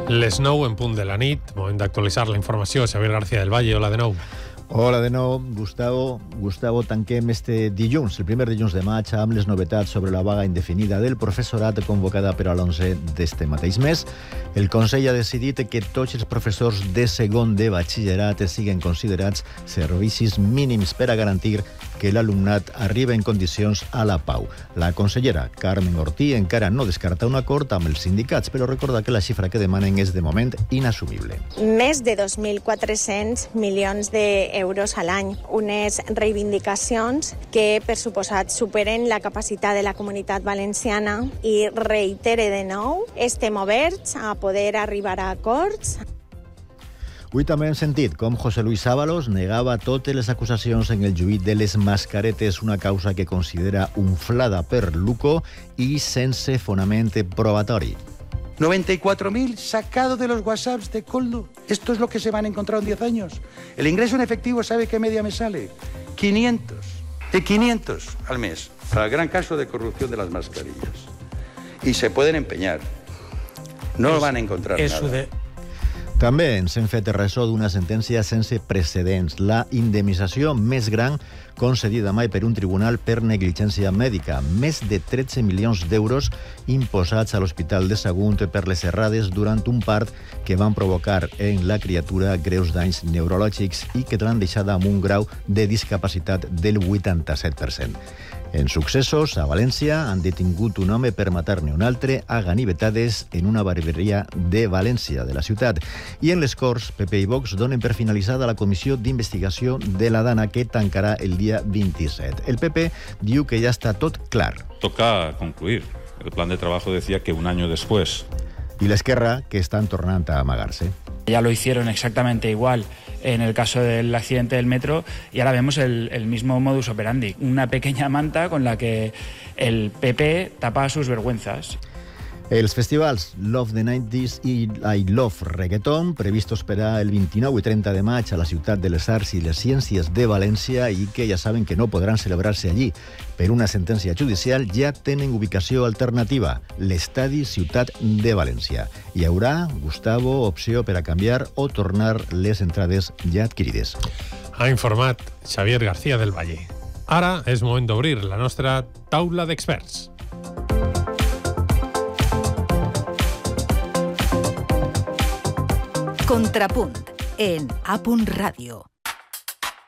Les 9 en punt de la nit, moment d'actualitzar la informació. Xavier García del Valle, hola de nou. Hola de nou, Gustavo. Tanquem este dilluns, el primer dilluns de maig, amb les novetats sobre la vaga indefinida del professorat convocada per a l'11 d'este mateix mes. El Consell ha decidit que tots els professors de segon de batxillerat siguin considerats servicis mínims per a garantir que l'alumnat arriba en condicions a la pau. La consellera Carmen Ortí encara no descarta un acord amb els sindicats, però recorda que la xifra que demanen és de moment inassumible. Més de 2.400 milions d'euros a l'any. Unes reivindicacions que, per suposat, superen la capacitat de la Comunitat Valenciana i reitere de nou, estem oberts a poder arribar a acords. Avui també hem sentit com José Luis Ábalos negava totes les acusacions en el juït de les mascaretes, una causa que considera unflada per Luco i sense fonament probatori. 94.000 sacados de los WhatsApps de Koldo. Esto es lo que se van a encontrar en 10 años. El ingreso en efectivo, ¿sabe qué media me sale? 500. De 500 al mes. Para el gran caso de corrupción de las mascarillas. Y se pueden empeñar. No van a encontrar nada. També ens hem fet ressò d'una sentència sense precedents, la indemnització més gran concedida mai per un tribunal per negligència mèdica. Més de 13 milions d'euros imposats a l'Hospital de Sagunt per les errades durant un part que van provocar en la criatura greus danys neurològics i que l'han deixada amb un grau de discapacitat del 87%. En successos, a València han detingut un home per matar-ne un altre a ganivetades en una barberia de València, de la ciutat. I en les Corts, PP i Vox donen per finalitzada la comissió d'investigació de la Dana que tancarà el dia 27. El PP diu que ja està tot clar. Toca concluir. El plan de trabajo decía que un año después. I l'Esquerra, que estan tornant a amagar-se. Ya lo hicieron exactamente igual en el caso del accidente del metro y ahora vemos el mismo modus operandi. Una pequeña manta con la que el PP tapa sus vergüenzas. Els festivals Love the 90s i I Love Reggaeton, previstos per el 29 i 30 de maig a la Ciutat de les Arts i les Ciències de València i que ja saben que no podran celebrar-se allí per una sentència judicial, ja tenen ubicació alternativa, l'Estadi Ciutat de València. Hi haurà, Gustavo, opció per a canviar o tornar les entrades ja adquirides. Ha informat Xavier García del Valle. Ara és moment d'obrir la nostra taula d'experts. Contrapunt en A.Radio.